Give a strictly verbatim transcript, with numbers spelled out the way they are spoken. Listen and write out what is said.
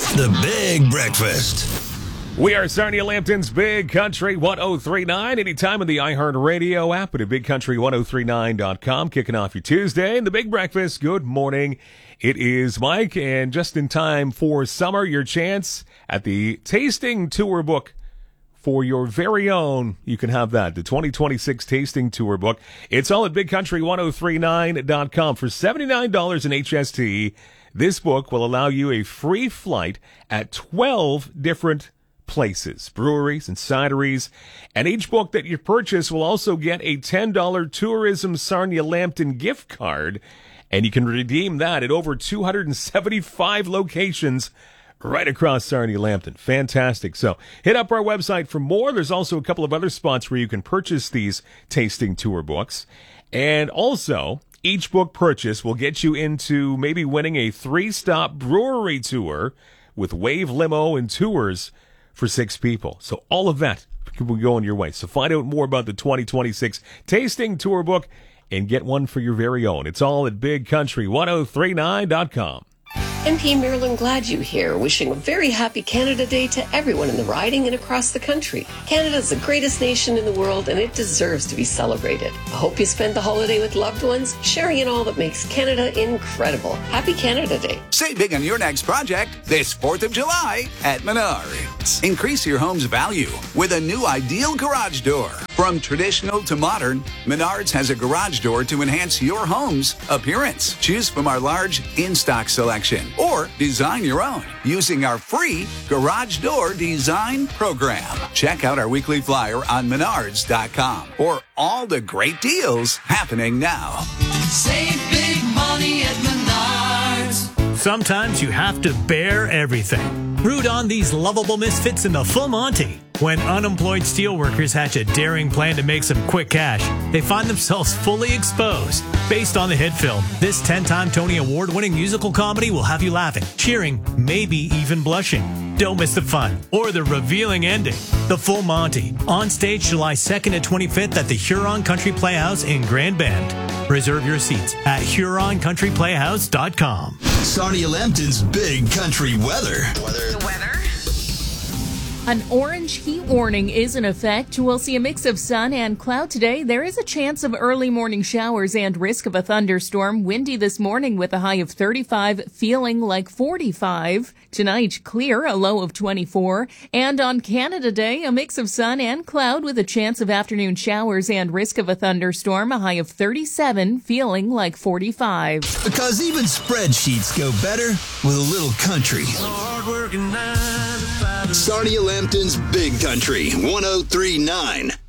The Big Breakfast. We are Sarnia Lambton's Big Country ten thirty-nine. Anytime in the iHeartRadio app and at big country ten thirty-nine dot com. Kicking off your Tuesday and the Big Breakfast. Good morning. It is Mike, and just in time for summer, your chance at the tasting tour book for your very own. You can have that, the twenty twenty-six tasting tour book. It's all at big country ten thirty-nine dot com for seventy-nine dollars in H S T. This book will allow you a free flight at twelve different places, breweries and cideries, and each book that you purchase will also get a ten dollars Tourism Sarnia Lambton gift card, and you can redeem that at over two hundred seventy-five locations right across Sarnia Lambton. Fantastic. So hit up our website for more. There's also a couple of other spots where you can purchase these tasting tour books, and also each book purchase will get you into maybe winning a three-stop brewery tour with Wave Limo and tours for six people. So all of that will be going your way. So find out more about the twenty twenty-six Tasting Tour Book and get one for your very own. It's all at big country ten thirty-nine dot com. M P Marilyn Gladue here, wishing a very happy Canada Day to everyone in the riding and across the country. Canada is the greatest nation in the world, and it deserves to be celebrated. I hope you spend the holiday with loved ones, sharing in all that makes Canada incredible. Happy Canada Day. Save big on your next project this fourth of July at Menards. Increase your home's value with a new ideal garage door. From traditional to modern, Menards has a garage door to enhance your home's appearance. Choose from our large in-stock selection or design your own using our free Garage Door Design Program. Check out our weekly flyer on menards dot com for all the great deals happening now. Save big money at Menards. Sometimes you have to bear everything. Root on these lovable misfits in the Full Monty. When unemployed steelworkers hatch a daring plan to make some quick cash, they find themselves fully exposed. Based on the hit film, this ten-time Tony Award-winning musical comedy will have you laughing, cheering, maybe even blushing. Don't miss the fun or the revealing ending. The Full Monty, on stage July second and twenty-fifth at the Huron Country Playhouse in Grand Bend. Reserve your seats at huron country playhouse dot com. Sarnia Lambton's Big Country Weather. Weather. The weather. An orange heat warning is in effect. We'll see a mix of sun and cloud today. There is a chance of early morning showers and risk of a thunderstorm. Windy this morning with a high of thirty-five, feeling like forty-five. Tonight, clear, a low of twenty-four. And on Canada Day, a mix of sun and cloud with a chance of afternoon showers and risk of a thunderstorm. A high of thirty-seven, feeling like forty-five. Because even spreadsheets go better with a little country. Sarnia Lambton's Big Country ten thirty-nine.